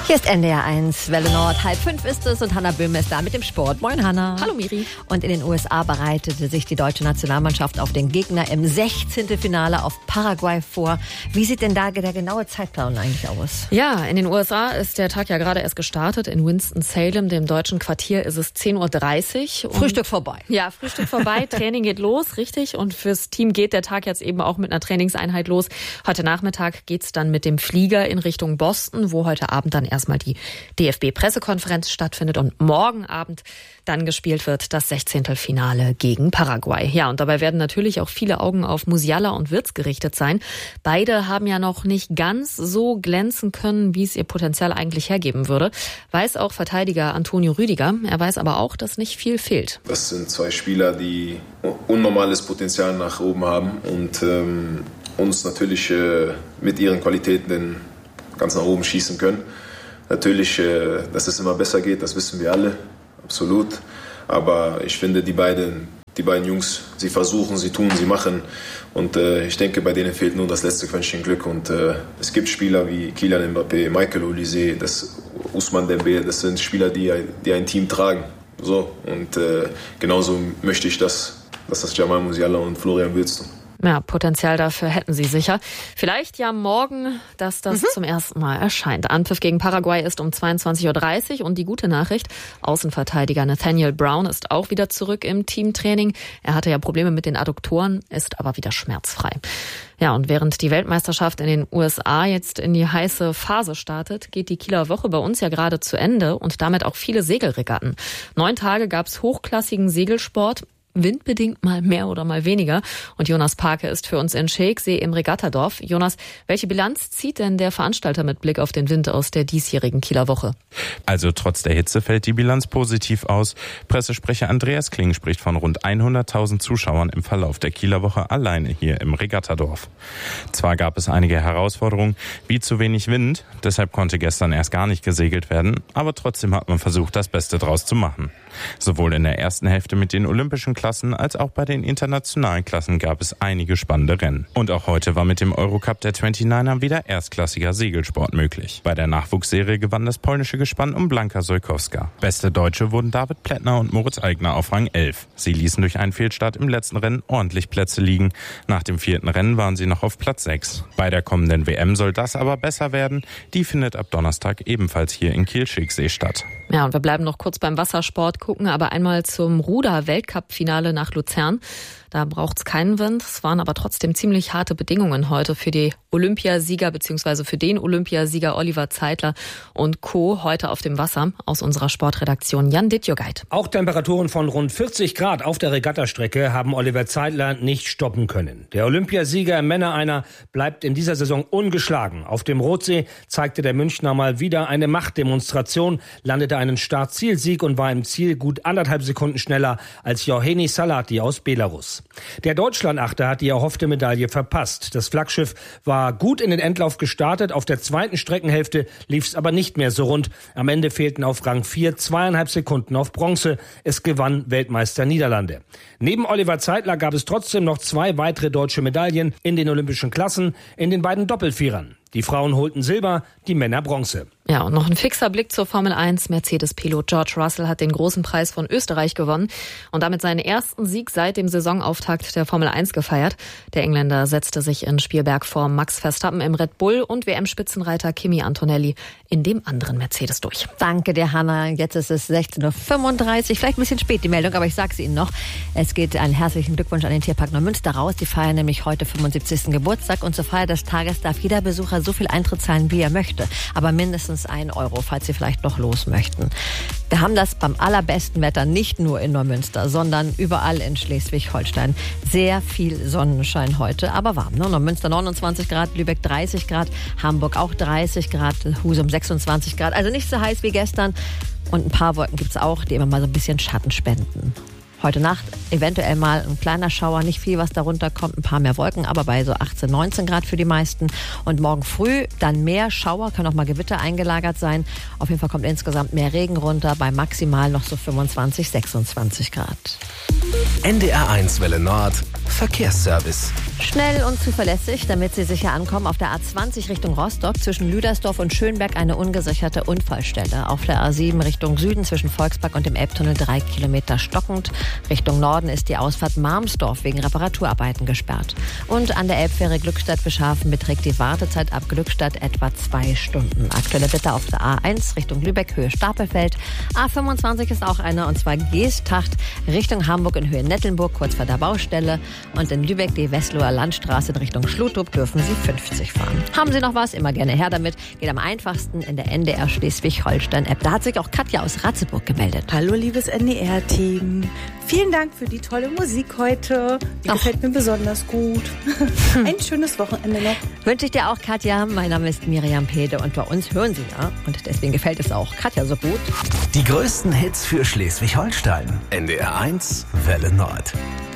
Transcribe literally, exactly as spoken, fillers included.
Hier ist N D R eins, Welle Nord, halb fünf ist es und Hanna Böhm ist da mit dem Sport. Moin Hanna. Hallo Miri. Und in den U S A bereitete sich die deutsche Nationalmannschaft auf den Gegner im sechzehnten Finale auf Paraguay vor. Wie sieht denn da der genaue Zeitplan eigentlich aus? Ja, in den U S A ist der Tag ja gerade erst gestartet. In Winston-Salem, dem deutschen Quartier, ist es zehn Uhr dreißig. Frühstück vorbei. Ja, Frühstück vorbei, Training geht los, richtig. Und fürs Team geht der Tag jetzt eben auch mit einer Trainingseinheit los. Heute Nachmittag geht's dann mit dem Flieger in Richtung Boston, wo heute Abend dann erstmal die D F B-Pressekonferenz stattfindet und morgen Abend dann gespielt wird das Sechzehntelfinale gegen Paraguay. Ja, und dabei werden natürlich auch viele Augen auf Musiala und Wirtz gerichtet sein. Beide haben ja noch nicht ganz so glänzen können, wie es ihr Potenzial eigentlich hergeben würde. Weiß auch Verteidiger Antonio Rüdiger. Er weiß aber auch, dass nicht viel fehlt. Das sind zwei Spieler, die unnormales Potenzial nach oben haben und ähm, uns natürlich äh, mit ihren Qualitäten ganz nach oben schießen können. Natürlich, äh, dass es immer besser geht, das wissen wir alle, absolut. Aber ich finde, die beiden, die beiden Jungs, sie versuchen, sie tun, sie machen. Und äh, ich denke, bei denen fehlt nur das letzte Quäntchen Glück. Und äh, es gibt Spieler wie Kylian Mbappé, Michael Olise, das Ousmane Dembélé, das sind Spieler, die, die ein Team tragen. So. Und äh, genauso möchte ich das, dass das Jamal Musiala und Florian Wirtz tun. Ja, Potenzial dafür hätten sie sicher. Vielleicht ja morgen, dass das mhm. zum ersten Mal erscheint. Anpfiff gegen Paraguay ist um zweiundzwanzig Uhr dreißig und die gute Nachricht, Außenverteidiger Nathaniel Brown ist auch wieder zurück im Teamtraining. Er hatte ja Probleme mit den Adduktoren, ist aber wieder schmerzfrei. Ja, und während die Weltmeisterschaft in den U S A jetzt in die heiße Phase startet, geht die Kieler Woche bei uns ja gerade zu Ende und damit auch viele Segelregatten. Neun Tage gab's hochklassigen Segelsport. Windbedingt mal mehr oder mal weniger. Und Jonas Parke ist für uns in Scheeksee im Regattadorf. Jonas, welche Bilanz zieht denn der Veranstalter mit Blick auf den Wind aus der diesjährigen Kieler Woche? Also trotz der Hitze fällt die Bilanz positiv aus. Pressesprecher Andreas Kling spricht von rund hunderttausend Zuschauern im Verlauf der Kieler Woche alleine hier im Regattadorf. Zwar gab es einige Herausforderungen, wie zu wenig Wind, deshalb konnte gestern erst gar nicht gesegelt werden, aber trotzdem hat man versucht, das Beste draus zu machen. Sowohl in der ersten Hälfte mit den olympischen Klassen als auch bei den internationalen Klassen gab es einige spannende Rennen. Und auch heute war mit dem Eurocup der neunundzwanziger wieder erstklassiger Segelsport möglich. Bei der Nachwuchsserie gewann das polnische Gespann um Blanka Solkowska. Beste Deutsche wurden David Plättner und Moritz Eigner auf Rang elf. Sie ließen durch einen Fehlstart im letzten Rennen ordentlich Plätze liegen. Nach dem vierten Rennen waren sie noch auf Platz sechs. Bei der kommenden W M soll das aber besser werden. Die findet ab Donnerstag ebenfalls hier in Kiel-Scheeksee statt. Ja, und wir bleiben noch kurz beim Wassersport, gucken aber einmal zum Ruder-Weltcup-Finale nach Luzern. Da braucht's keinen Wind. Es waren aber trotzdem ziemlich harte Bedingungen heute für die Olympiasieger bzw. für den Olympiasieger Oliver Zeitler und Co. heute auf dem Wasser. Aus unserer Sportredaktion Jan Dittjogait. Auch Temperaturen von rund vierzig Grad auf der Regattastrecke haben Oliver Zeitler nicht stoppen können. Der Olympiasieger im Männer-Einer bleibt in dieser Saison ungeschlagen. Auf dem Rotsee zeigte der Münchner mal wieder eine Machtdemonstration, landete einen Start-Ziel-Sieg und war im Ziel gut anderthalb Sekunden schneller als Johanny Salati aus Belarus. Der Deutschlandachter hat die erhoffte Medaille verpasst. Das Flaggschiff war gut in den Endlauf gestartet. Auf der zweiten Streckenhälfte lief es aber nicht mehr so rund. Am Ende fehlten auf Rang vier zweieinhalb Sekunden auf Bronze. Es gewann Weltmeister Niederlande. Neben Oliver Zeitler gab es trotzdem noch zwei weitere deutsche Medaillen in den olympischen Klassen, in den beiden Doppelvierern. Die Frauen holten Silber, die Männer Bronze. Ja, und noch ein fixer Blick zur Formel eins. Mercedes-Pilot George Russell hat den großen Preis von Österreich gewonnen und damit seinen ersten Sieg seit dem Saisonauftakt der Formel eins gefeiert. Der Engländer setzte sich in Spielberg vor Max Verstappen im Red Bull und W M-Spitzenreiter Kimi Antonelli in dem anderen Mercedes durch. Danke dir, Hanna. Jetzt ist es sechzehn Uhr fünfunddreißig. Vielleicht ein bisschen spät die Meldung, aber ich sage es Ihnen noch. Es geht einen herzlichen Glückwunsch an den Tierpark Neumünster raus. Die feiern nämlich heute fünfundsiebzigsten Geburtstag und zur Feier des Tages darf jeder Besucher so viel Eintritt zahlen, wie er möchte. Aber mindestens ein Euro, falls Sie vielleicht noch los möchten. Wir haben das beim allerbesten Wetter nicht nur in Neumünster, sondern überall in Schleswig-Holstein. Sehr viel Sonnenschein heute, aber warm. Ne? Neumünster neunundzwanzig Grad, Lübeck dreißig Grad, Hamburg auch dreißig Grad, Husum sechsundzwanzig Grad. Also nicht so heiß wie gestern. Und ein paar Wolken gibt es auch, die immer mal so ein bisschen Schatten spenden. Heute Nacht eventuell mal ein kleiner Schauer, nicht viel, was darunter kommt, ein paar mehr Wolken, aber bei so achtzehn, neunzehn Grad für die meisten. Und morgen früh dann mehr Schauer, können auch mal Gewitter eingelagert sein. Auf jeden Fall kommt insgesamt mehr Regen runter, bei maximal noch so fünfundzwanzig, sechsundzwanzig Grad. N D R eins Welle Nord, Verkehrsservice. Schnell und zuverlässig, damit Sie sicher ankommen. Auf der A zwanzig Richtung Rostock zwischen Lüdersdorf und Schönberg eine ungesicherte Unfallstelle. Auf der A sieben Richtung Süden zwischen Volkspark und dem Elbtunnel drei Kilometer stockend. Richtung Norden ist die Ausfahrt Marmsdorf wegen Reparaturarbeiten gesperrt. Und an der Elbfähre Glückstadt-Beschafen beträgt die Wartezeit ab Glückstadt etwa zwei Stunden. Aktuelle Bitte auf der A eins Richtung Lübeck, Höhe Stapelfeld. A fünfundzwanzig ist auch eine, und zwar Geesthacht Richtung Hamburg in Höhe Nettelnburg, kurz vor der Baustelle. Und in Lübeck die Westloher Landstraße in Richtung Schlutrup dürfen Sie fünfzig fahren. Haben Sie noch was? Immer gerne her damit. Geht am einfachsten in der N D R Schleswig-Holstein-App. Da hat sich auch Katja aus Ratzeburg gemeldet. Hallo, liebes N D R-Team. Vielen Dank für die tolle Musik heute. Die Ach. gefällt mir besonders gut. Ein schönes Wochenende noch. Wünsche ich dir auch, Katja. Mein Name ist Miriam Pede und bei uns hören Sie ja. Und deswegen gefällt es auch Katja so gut. Die größten Hits für Schleswig-Holstein. N D R eins, Welle Nord.